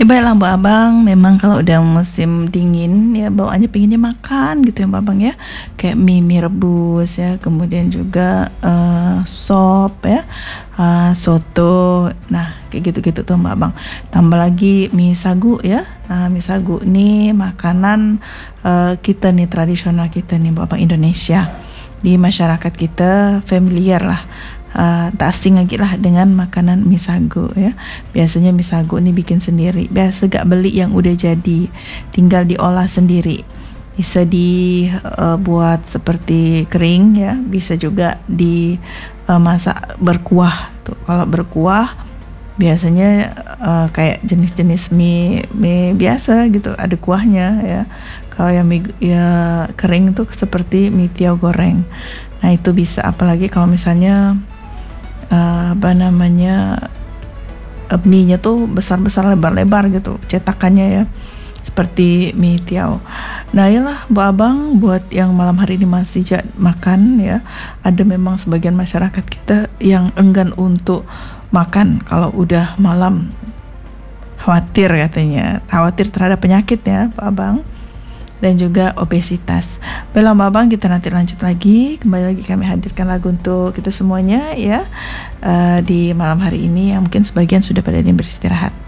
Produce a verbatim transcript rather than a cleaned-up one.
baiklah Mbak Abang, memang kalau udah musim dingin ya bawaannya pengennya makan gitu ya Mbak Abang ya. Kayak mie, mie rebus ya, kemudian juga uh, sop ya, uh, soto. Nah, kayak gitu-gitu tuh Mbak Abang. Tambah lagi mie sagu ya. Nah, mie sagu nih makanan uh, kita nih, tradisional kita nih Mbak Abang, Indonesia. Di masyarakat kita familiar lah. Uh, tak asing lagi lah dengan makanan mie sagu ya. Biasanya mie sagu ini bikin sendiri. Biasa gak beli yang udah jadi, tinggal diolah sendiri. Bisa dibuat uh, seperti kering ya, bisa juga dimasak uh, berkuah tuh. Kalau berkuah biasanya uh, kayak jenis-jenis mie mie biasa gitu, ada kuahnya ya. Kalau yang mie ya kering tuh seperti mie tiaw goreng. Nah, itu bisa, apalagi kalau misalnya Uh, apa namanya uh, mie-nya tuh besar-besar, lebar-lebar gitu cetakannya ya, seperti mie tiaw. Nah, iyalah Bu Abang, buat yang malam hari ini masih ja- makan ya, ada memang sebagian masyarakat kita yang enggan untuk makan kalau udah malam, khawatir katanya, khawatir terhadap penyakit ya Pak Abang, dan juga obesitas. Baiklah Mbak Abang, kita nanti lanjut lagi. Kembali lagi kami hadirkan lagu untuk kita semuanya ya, uh, di malam hari ini yang mungkin sebagian sudah pada beristirahat.